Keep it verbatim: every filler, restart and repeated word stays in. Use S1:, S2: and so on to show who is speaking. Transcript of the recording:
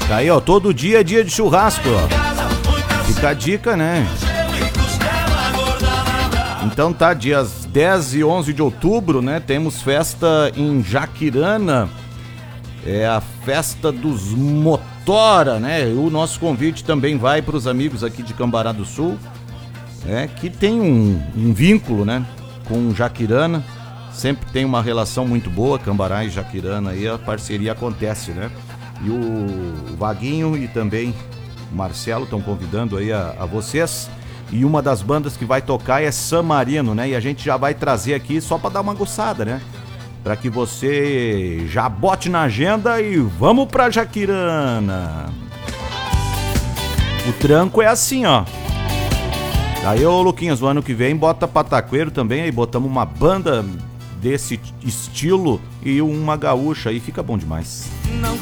S1: Tá aí, ó, todo dia é dia de churrasco, ó. Fica a dica, né? Então tá, dias dez e onze de outubro, né? Temos festa em Jaquirana. É a festa dos Motora, né? O nosso convite também vai para os amigos aqui de Cambará do Sul, é, que tem um, um vínculo, né, com Jaquirana. Sempre tem uma relação muito boa, Cambará e Jaquirana, aí a parceria acontece, né? E o Vaguinho e também o Marcelo estão convidando aí a, a vocês. E uma das bandas que vai tocar é San Marino, né? E a gente já vai trazer aqui só para dar uma aguçada, né? Para que você já bote na agenda e vamos pra Jaquirana. O tranco é assim, ó. Aí, ô Luquinhas, o ano que vem bota pataqueiro também, aí botamos uma banda desse estilo e uma gaúcha, aí fica bom demais.
S2: Não